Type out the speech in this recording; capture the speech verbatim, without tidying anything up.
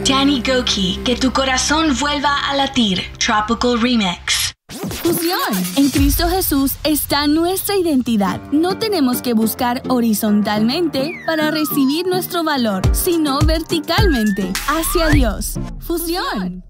Danny Gokey, que tu corazón vuelva a latir. Tropical Remix. Fusión. En Cristo Jesús está nuestra identidad. No tenemos que buscar horizontalmente para recibir nuestro valor, sino verticalmente, hacia Dios. Fusión.